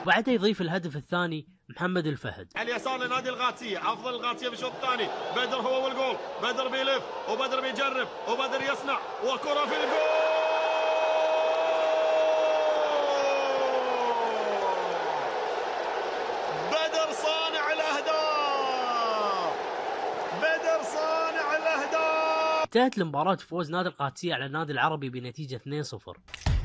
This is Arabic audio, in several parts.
وبعدها يضيف الهدف الثاني محمد الفهد. على اليسار لنادي الغاتسية، أفضل الغاتسية في الشوط الثاني. بدر هو والجول، بدر بيلف وبدر بيجرب وبدر يصنع وكرة في الجول. بدر صانع الأهداف، بدر صانع الأهداف. انتهت المباراة فوز نادي القادسية على النادي العربي بنتيجة 2-0.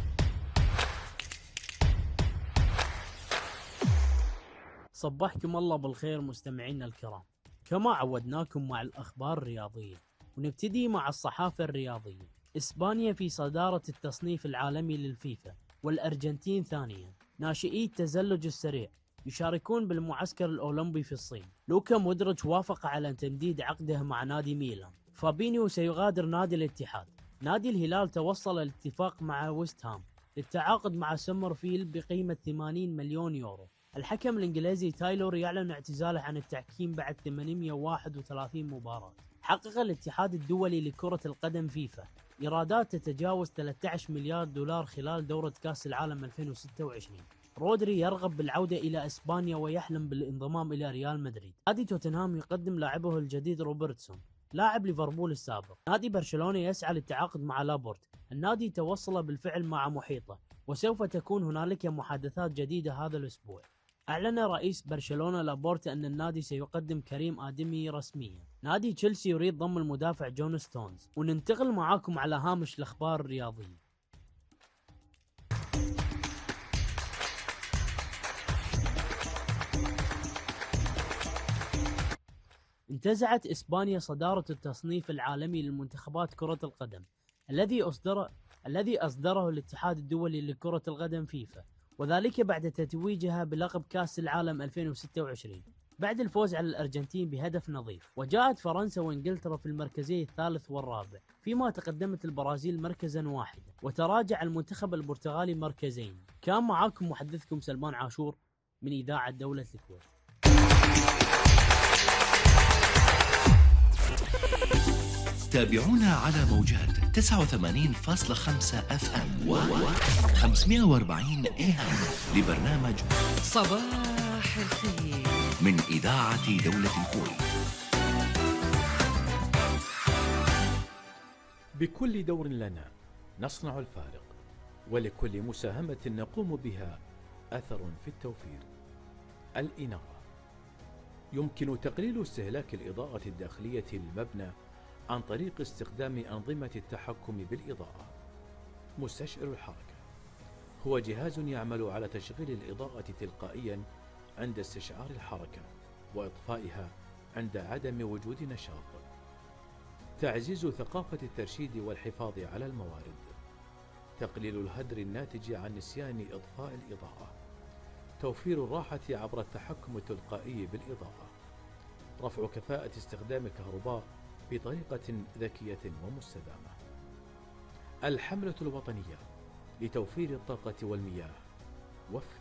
صبحكم الله بالخير مستمعينا الكرام، كما عودناكم مع الأخبار الرياضية، ونبتدي مع الصحافة الرياضية. إسبانيا في صدارة التصنيف العالمي للفيفا، والأرجنتين ثانيا. ناشئي التزلج السريع يشاركون بالمعسكر الأولمبي في الصين. لوكا مودريتش وافق على تمديد عقده مع نادي ميلان. فابينيو سيغادر نادي الاتحاد. نادي الهلال توصل الاتفاق مع ويست هام للتعاقد مع سمرفيلد بقيمة 80 مليون يورو. الحكم الإنجليزي تايلور يعلن اعتزاله عن التحكيم بعد 831 مباراة. حقق الاتحاد الدولي لكرة القدم فيفا إيرادات تتجاوز 13 مليار دولار خلال دورة كأس العالم 2026. رودري يرغب بالعودة إلى إسبانيا ويحلم بالانضمام إلى ريال مدريد. نادي توتنهام يقدم لاعبه الجديد روبرتسون لاعب ليفربول السابق. نادي برشلونة يسعى للتعاقد مع لابورت. النادي توصل بالفعل مع محيطه، وسوف تكون هنالك محادثات جديدة هذا الأسبوع. أعلن رئيس برشلونة لابورت أن النادي سيقدم كريم آدمي رسميا. نادي تشيلسي يريد ضم المدافع جون ستونز. وننتقل معاكم على هامش الأخبار الرياضية. انتزعت إسبانيا صدارة التصنيف العالمي للمنتخبات كرة القدم الذي أصدره الاتحاد الدولي لكرة القدم فيفا، وذلك بعد تتويجها بلقب كأس العالم 2026 بعد الفوز على الأرجنتين بهدف نظيف. وجاءت فرنسا وإنجلترا في المركزين الثالث والرابع، فيما تقدمت البرازيل مركزا واحدا، وتراجع المنتخب البرتغالي مركزين. كان معاكم محدثكم سلمان عاشور من إذاعة دولة الكويت. تابعونا على موجات 89.5 FM و 540 AM لبرنامج صباح الخير من إذاعة دولة الكويت. بكل دور لنا نصنع الفارق، ولكل مساهمة نقوم بها أثر في التوفير. الإنارة يمكن تقليل استهلاك الإضاءة الداخلية للمبنى عن طريق استخدام أنظمة التحكم بالإضاءة. مستشعر الحركة هو جهاز يعمل على تشغيل الإضاءة تلقائيا عند استشعار الحركة وإطفائها عند عدم وجود نشاط. تعزيز ثقافة الترشيد والحفاظ على الموارد. تقليل الهدر الناتج عن نسيان إطفاء الإضاءة. توفير الراحة عبر التحكم التلقائي بالإضاءة. رفع كفاءة استخدام الكهرباء بطريقة ذكية ومستدامة. الحملة الوطنية لتوفير الطاقة والمياه. وفر